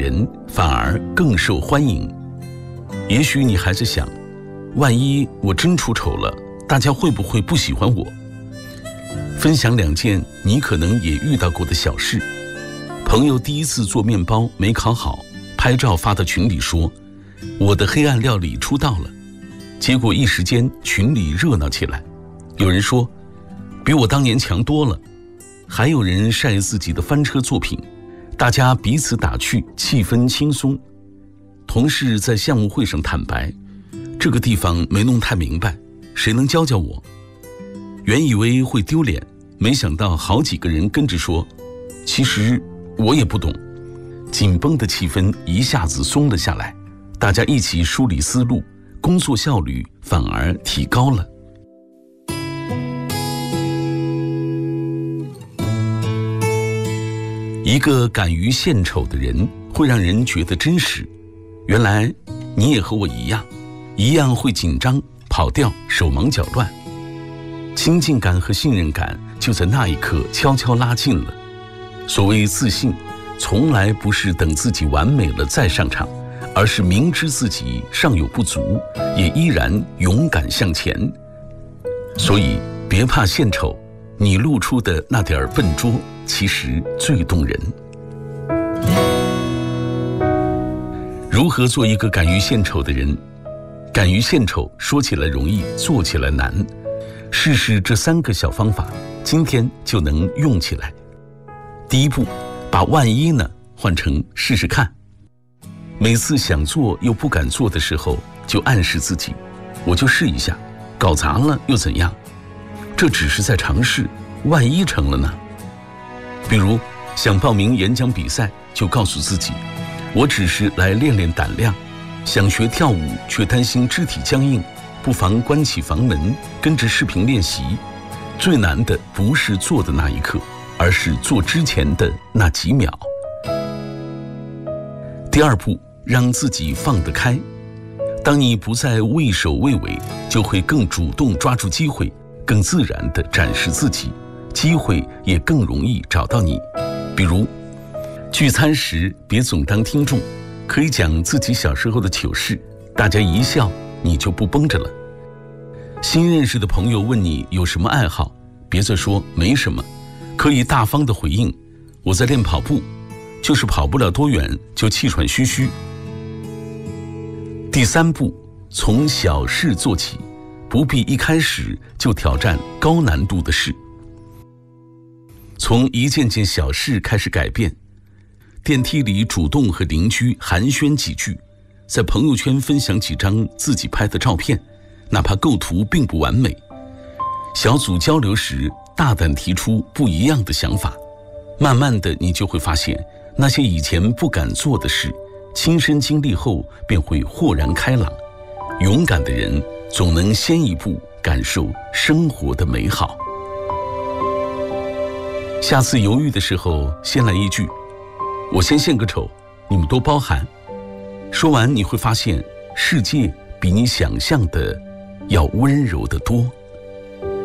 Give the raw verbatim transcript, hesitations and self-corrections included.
人反而更受欢迎。也许你还在想，万一我真出丑了，大家会不会不喜欢我？分享两件你可能也遇到过的小事。朋友第一次做面包没烤好，拍照发到群里说，我的黑暗料理出道了。结果一时间群里热闹起来，有人说比我当年强多了，还有人晒自己的翻车作品，大家彼此打趣，气氛轻松。同事在项目会上坦白，这个地方没弄太明白，谁能教教我？原以为会丢脸，没想到好几个人跟着说，其实我也不懂。紧绷的气氛一下子松了下来，大家一起梳理思路，工作效率反而提高了。一个敢于献丑的人，会让人觉得真实。原来你也和我一样，一样会紧张、跑调、手忙脚乱。亲近感和信任感就在那一刻悄悄拉近了。所谓自信，从来不是等自己完美了再上场，而是明知自己尚有不足，也依然勇敢向前。所以别怕献丑，你露出的那点笨拙其实最动人。如何做一个敢于献丑的人？敢于献丑说起来容易，做起来难。试试这三个小方法，今天就能用起来。第一步，把万一呢换成试试看。每次想做又不敢做的时候，就暗示自己，我就试一下，搞砸了又怎样？这只是在尝试，万一成了呢？比如想报名演讲比赛，就告诉自己，我只是来练练胆量。想学跳舞却担心肢体僵硬，不妨关起房门，跟着视频练习。最难的不是做的那一刻，而是做之前的那几秒。第二步，让自己放得开。当你不再畏首畏尾，就会更主动抓住机会，更自然地展示自己，机会也更容易找到你。比如聚餐时别总当听众，可以讲自己小时候的糗事，大家一笑你就不绷着了。新认识的朋友问你有什么爱好，别再说没什么，可以大方地回应，我在练跑步，就是跑不了多远就气喘吁吁。第三步，从小事做起，不必一开始就挑战高难度的事。从一件件小事开始改变，电梯里主动和邻居寒暄几句，在朋友圈分享几张自己拍的照片，哪怕构图并不完美。小组交流时大胆提出不一样的想法，慢慢的你就会发现，那些以前不敢做的事，亲身经历后便会豁然开朗。勇敢的人总能先一步感受生活的美好。下次犹豫的时候，先来一句，我先献个丑，你们多包涵。说完你会发现，世界比你想象的要温柔得多。